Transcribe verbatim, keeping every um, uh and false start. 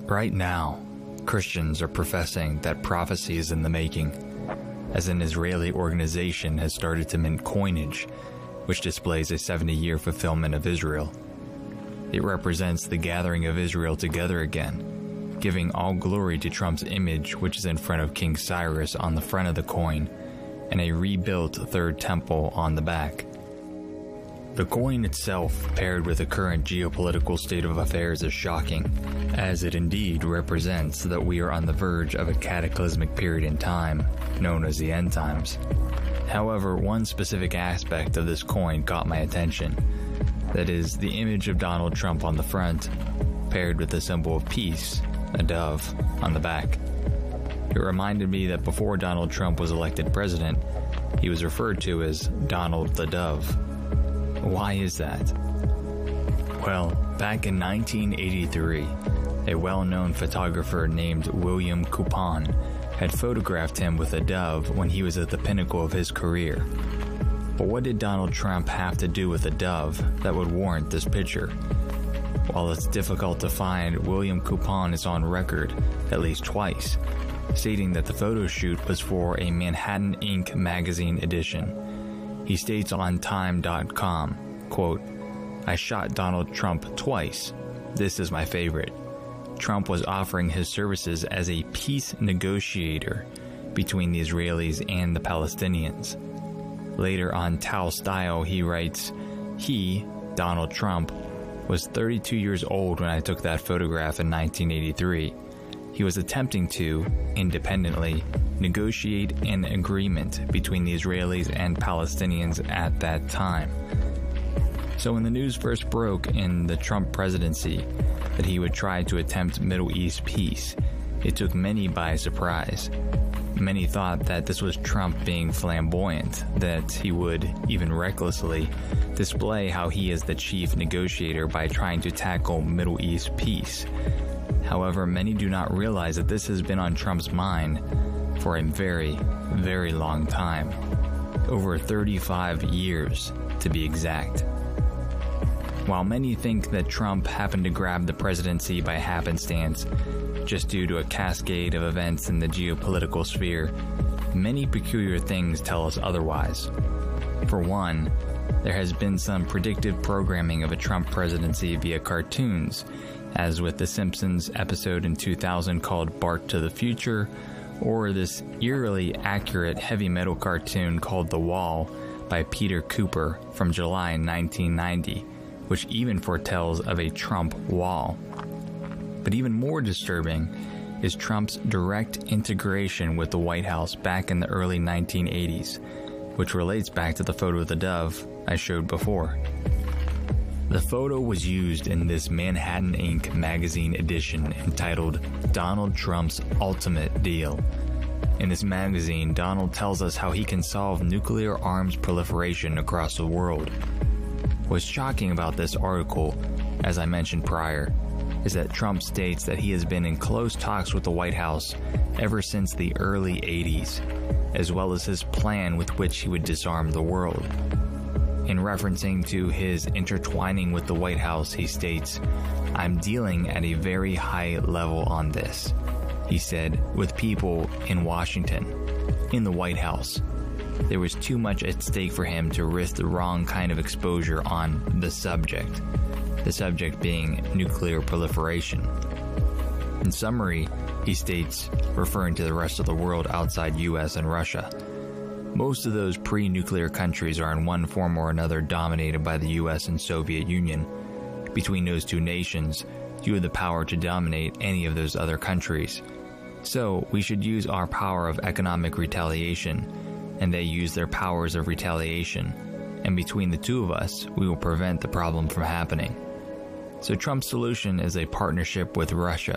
Right now, Christians are professing that prophecy is in the making, as an Israeli organization has started to mint coinage, which displays a seventy-year fulfillment of Israel. It represents the gathering of Israel together again, giving all glory to Trump's image, which is in front of King Cyrus on the front of the coin, and a rebuilt third temple on the back. The coin itself, paired with the current geopolitical state of affairs, is shocking, as it indeed represents that we are on the verge of a cataclysmic period in time, known as the end times. However, one specific aspect of this coin caught my attention. That is, the image of Donald Trump on the front, paired with the symbol of peace, a dove, on the back. It reminded me that before Donald Trump was elected president, he was referred to as Donald the Dove. Why is that? Well, back in nineteen eighty-three, a well-known photographer named William Coupon had photographed him with a dove when he was at the pinnacle of his career. But what did Donald Trump have to do with a dove that would warrant this picture? While it's difficult to find, William Coupon is on record at least twice, stating that the photo shoot was for a Manhattan Inc magazine edition. He states on time dot com, quote, "I shot Donald Trump twice. This is my favorite. Trump was offering his services as a peace negotiator between the Israelis and the Palestinians." Later on Tao Style, he writes, "He, Donald Trump, was thirty-two years old when I took that photograph in nineteen eighty-three. He was attempting to, independently, negotiate an agreement between the Israelis and Palestinians at that time." So when the news first broke in the Trump presidency that he would try to attempt Middle East peace, it took many by surprise. Many thought that this was Trump being flamboyant, that he would, even recklessly, display how he is the chief negotiator by trying to tackle Middle East peace. However, many do not realize that this has been on Trump's mind for a very, very long time. Over thirty-five years, to be exact. While many think that Trump happened to grab the presidency by happenstance, just due to a cascade of events in the geopolitical sphere, many peculiar things tell us otherwise. For one, there has been some predictive programming of a Trump presidency via cartoons, as with the Simpsons episode in two thousand called Bart to the Future, or this eerily accurate heavy metal cartoon called The Wall by Peter Cooper from July nineteen ninety, which even foretells of a Trump wall. But even more disturbing is Trump's direct integration with the White House back in the early nineteen eighties, which relates back to the photo of the dove I showed before. The photo was used in this Manhattan Inc magazine edition entitled Donald Trump's Ultimate Deal. In this magazine, Donald tells us how he can solve nuclear arms proliferation across the world. What's shocking about this article, as I mentioned prior, is that Trump states that he has been in close talks with the White House ever since the early eighties, as well as his plan with which he would disarm the world. In referencing to his intertwining with the White House, he states, "I'm dealing at a very high level on this," he said, with people in Washington, in the White House. There was too much at stake for him to risk the wrong kind of exposure on the subject, the subject being nuclear proliferation. In summary, he states, referring to the rest of the world outside U S and Russia, most of those pre-nuclear countries are in one form or another dominated by the U S and Soviet Union. Between those two nations, you have the power to dominate any of those other countries. So we should use our power of economic retaliation, and they use their powers of retaliation, and between the two of us, we will prevent the problem from happening. So Trump's solution is a partnership with Russia,